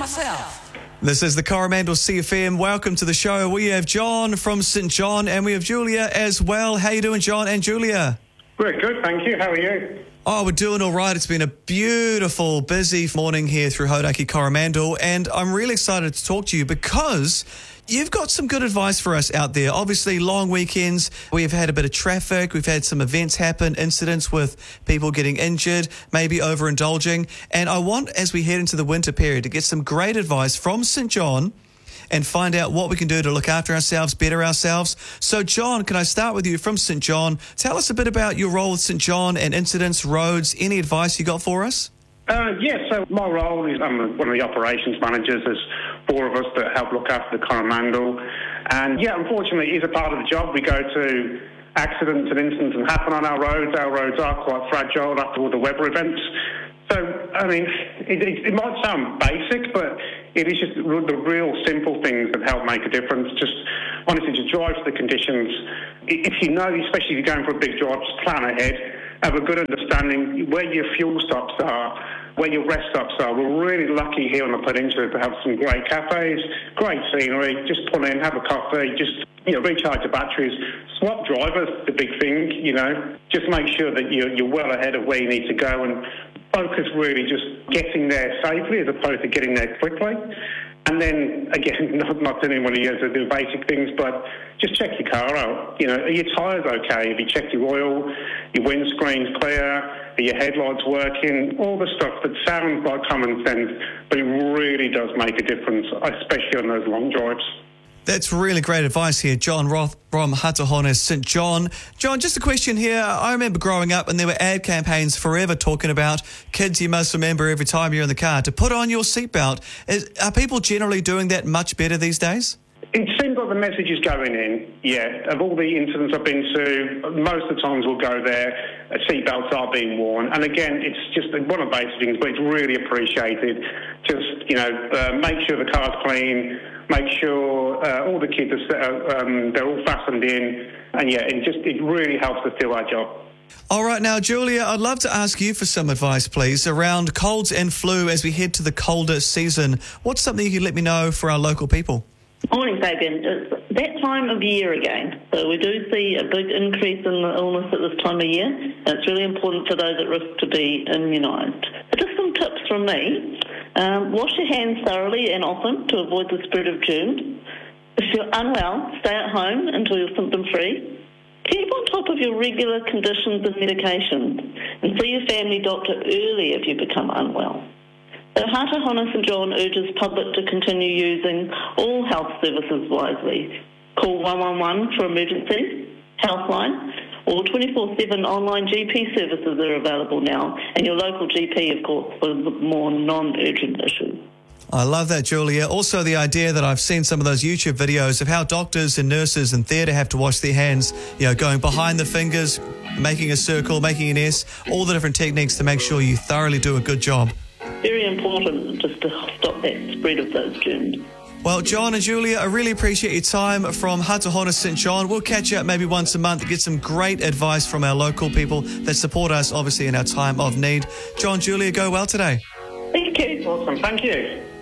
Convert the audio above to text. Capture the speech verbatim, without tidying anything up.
myself. This is the Coromandel C F M. Welcome to the show. We have John from St John and we have Julia as well. How you doing, John and Julia? We're good, thank you. How are you? Oh, we're doing all right. It's been a beautiful, busy morning here through Hauraki Coromandel, and I'm really excited to talk to you because you've got some good advice for us out there. Obviously, long weekends, we've had a bit of traffic, we've had some events happen, incidents with people getting injured, maybe overindulging, and I want, as we head into the winter period, to get some great advice from St John and find out what we can do to look after ourselves, better ourselves. So, John, can I start with you from St John? Tell us a bit about your role with St John and incidents, roads, any advice you got for us? Uh, yes, so my role is I'm one of the operations managers. There's four of us that help look after the Coromandel. And, yeah, unfortunately, it is a part of the job. We go to accidents and incidents that happen on our roads. Our roads are quite fragile after all the weather events. So, I mean, it, it, it might sound basic, but it is just the real simple things that help make a difference. Just, honestly, just drive to the conditions. If you know, especially if you're going for a big drive, just plan ahead. Have a good understanding where your fuel stops are, where your rest stops are. We're really lucky here on the peninsula to have some great cafes, great scenery. Just pull in, have a coffee, just, you know, recharge the batteries. Swap drivers, the big thing, you know. Just make sure that you're, you're well ahead of where you need to go and focus really just getting there safely as opposed to getting there quickly. And then, again, not, not that anyone here to do basic things, but just check your car out. You know, are your tyres okay? Have you checked your oil? Your windscreen's clear? Are your headlights working? All the stuff that sounds like common sense, but it really does make a difference, especially on those long drives. That's really great advice here, John Roth from Hatahona, St John. John, just a question here. I remember growing up and there were ad campaigns forever talking about kids, you must remember every time you're in the car to put on your seatbelt. Is, are people generally doing that much better these days? It seems like the message is going in, yeah. Of all the incidents I've been to, most of the times we'll go there, seatbelts are being worn. And again, it's just one of the basic things, but it's really appreciated. Just, you know, uh, make sure the car's clean, make sure uh, all the kids are, um, they're all fastened in. And yeah, it just, it really helps us do our job. All right, now, Julia, I'd love to ask you for some advice, please, around colds and flu as we head to the colder season. What's something you could let me know for our local people? Morning, Fabian. It's that time of year again. So we do see a big increase in the illness at this time of year, and it's really important for those at risk to be immunised. Just some tips from me. Um, wash your hands thoroughly and often to avoid the spread of germs. If you're unwell, stay at home until you're symptom-free. Keep on top of your regular conditions and medications, and see your family doctor early if you become unwell. The Hatahona St John urges public to continue using all health services wisely. Call one one one for emergencies, Healthline, or twenty-four seven online G P services are available now, and your local G P, of course, for more non-urgent issues. I love that, Julia. Also, the idea that I've seen some of those YouTube videos of how doctors and nurses in theatre have to wash their hands, you know, going behind the fingers, making a circle, making an S, all the different techniques to make sure you thoroughly do a good job. Very important just to stop that spread of those germs. Well, John and Julia, I really appreciate your time from Hatahona St John. We'll catch up maybe once a month to get some great advice from our local people that support us, obviously, in our time of need. John, Julia, go well today. Thank you. Awesome. Thank you.